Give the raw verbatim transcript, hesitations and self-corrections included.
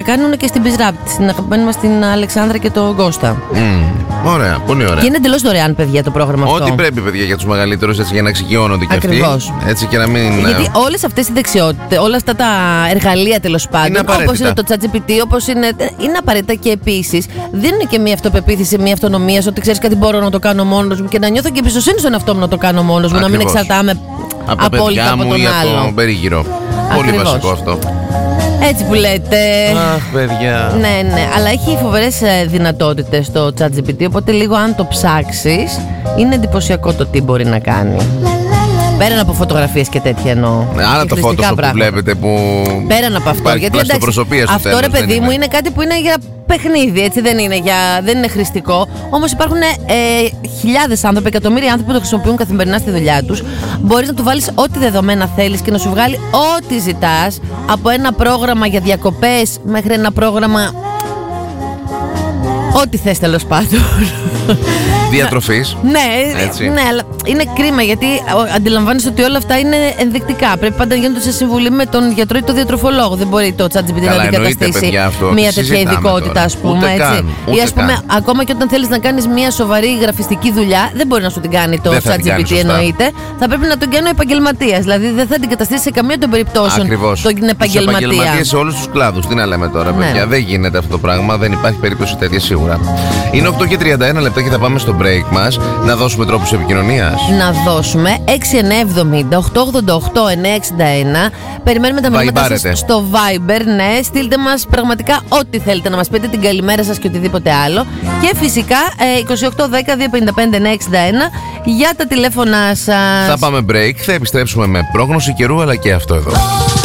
κάνουν και στην Bizrap, στην αγαπημένη μας την Αλεξάνδρα και τον Κώστα. Mm, ωραία, πολύ ωραία. Και είναι εντελώς δωρεάν, παιδιά, το πρόγραμμα αυτό. Ό,τι πρέπει, παιδιά, για τους μεγαλύτερους, έτσι, για να εξοικειώνονται και αυτοί. Ακριβώς. Έτσι και να μην. Γιατί όλες αυτές οι δεξιότητες, όλα αυτά τα εργαλεία τέλος πάντων, όπως είναι το ChatGPT, όπως είναι. είναι απαραίτητα και επίσης δίνουν και μια αυτοπεποίθηση, μια αυτονομία, ότι ξέρεις κάτι μπορώ να το κάνω μόνος μου και να νιώθω και εμπιστοσύνη στον εαυτό μου να το κάνω μόνος μου, Ακριβώς. να μην εξαρτάμε από απόλυτα από τον ή άλλο. από τον περίγυρο. Πολύ Ακριβώς. βασικό αυτό. Έτσι που λέτε. Αχ, παιδιά. Ναι, ναι, αλλά έχει φοβερές ε, δυνατότητες το ChatGPT, οπότε λίγο αν το ψάξεις, είναι εντυπωσιακό το τι μπορεί να κάνει. Πέραν από φωτογραφίες και τέτοια εννοώ. Άρα το Photoshop που βλέπετε που. Πέραν από αυτό. Υπάρχει Γιατί εντάξει, αυτό τέλος, ρε παιδί είναι. μου είναι κάτι που είναι για παιχνίδι, έτσι δεν είναι, για, δεν είναι χρηστικό. Όμως υπάρχουν ε, χιλιάδες άνθρωποι, εκατομμύρια άνθρωποι που το χρησιμοποιούν καθημερινά στη δουλειά τους. Μπορείς να του βάλεις ό,τι δεδομένα θέλεις και να σου βγάλει ό,τι ζητάς, από ένα πρόγραμμα για διακοπές μέχρι ένα πρόγραμμα. Ό,τι θες τέλος πάντων. Διατροφής. Ναι, έτσι. ναι, αλλά είναι κρίμα γιατί αντιλαμβάνεσαι ότι όλα αυτά είναι ενδεικτικά. Πρέπει πάντα να γίνονται σε συμβουλή με τον γιατρό ή τον διατροφολόγο. Δεν μπορεί το ChatGPT να αντικαταστήσει μια τέτοια ειδικότητα, ας πούμε. Ούτε έτσι. καν, ούτε ή ας πούμε, καν. ακόμα και όταν θέλεις να κάνεις μια σοβαρή γραφιστική δουλειά, δεν μπορεί να σου την κάνει το ChatGPT, εννοείται. Θα πρέπει να τον κάνει ο επαγγελματίας. Δηλαδή δεν θα αντικαταστήσει σε καμία των περιπτώσεων Ακριβώς. τον επαγγελματία. Επαγγελματίες σε όλους τους κλάδους. Τι να λέμε τώρα, Ναι. παιδιά. Δεν γίνεται αυτό το πράγμα. Δεν υπάρχει περίπτωση τέτοια σίγουρα. Είναι οκτώ και τριάντα ένα λεπτά και θα πάμε στο break μας. Να δώσουμε τρόπους επικοινωνίας. Να δώσουμε έξι εννιά εβδομήντα οκτώ ογδόντα οκτώ εννιά εξήντα ένα. Περιμένουμε τα μηνύματα σας στο Viber. Ναι, στείλτε μας πραγματικά ό,τι θέλετε να μας πείτε, την καλημέρα σας και οτιδήποτε άλλο. Και φυσικά ε, είκοσι οκτώ δέκα διακόσια πενήντα πέντε εννιά εξήντα ένα για τα τηλέφωνα σας. Θα πάμε break. Θα επιστρέψουμε με πρόγνωση καιρού αλλά και αυτό εδώ.